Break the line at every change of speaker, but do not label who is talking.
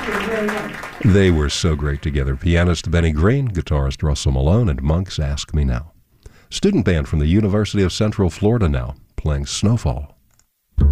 you very much.
They were so great together. Pianist Benny Green, guitarist Russell Malone, and Monk's Ask Me Now. Student band from the University of Central Florida now, playing Snowfall.